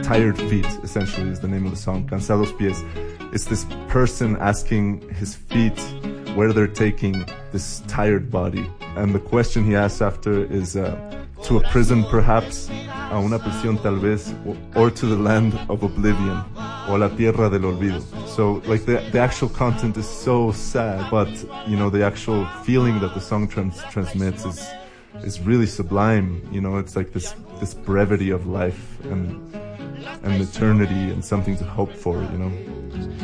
Tired Feet, essentially, is the name of the song. Cansados Pies. It's this person asking his feet where they're taking this tired body. And the question he asks after is to a prison, perhaps, a una prisión tal vez, or to the land of oblivion, o la tierra del olvido. So, like, the actual content is so sad, but, you know, the actual feeling that the song transmits is really sublime. You know, it's like this brevity of life and eternity and something to hope for, you know.